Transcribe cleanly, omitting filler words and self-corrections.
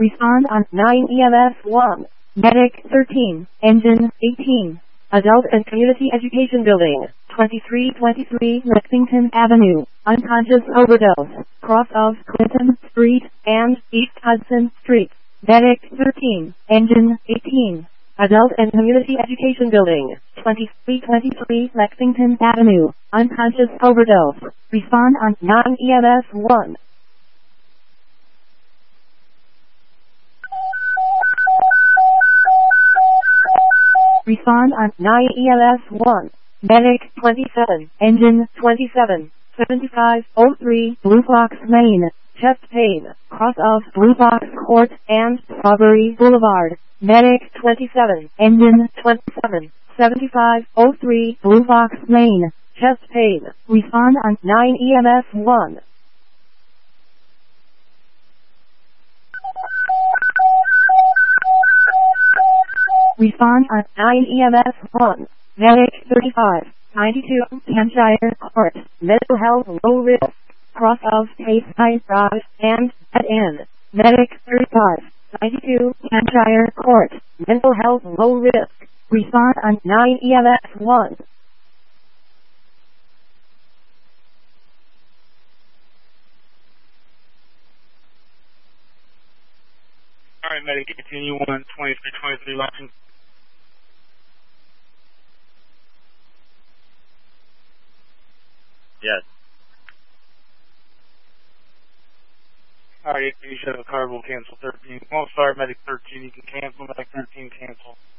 Respond on 9 EMS 1. Medic 13. Engine 18. Adult and Community Education Building, 2323 Lexington Avenue. Unconscious overdose. Cross of Clinton Street and East Hudson Street. Medic 13. Engine 18. Adult and Community Education Building, 2323 Lexington Avenue. Unconscious overdose. Respond on 9 EMS 1. Respond on 9 EMS 1. Medic 27. Engine 27. 7503 Blue Fox Lane. Chest pain. Cross of Blue Fox Court and Strawberry Boulevard. Medic 27. Engine 27. 7503 Blue Fox Lane. Chest pain. Respond on 9 EMS 1. Respond on 9 EMS 1. Medic 35. 92 Hampshire Court. Mental health low risk. Cross of Tayside Drive and Dead End. Medic 35. 92 Hampshire Court. Mental health low risk. Respond on 9 EMS 1. Alright, Medic 18, 2323 Lexington. Yes. Alright, you should have a car, will cancel 13. Oh, sorry, Medic 13, you can cancel, Medic 13, cancel.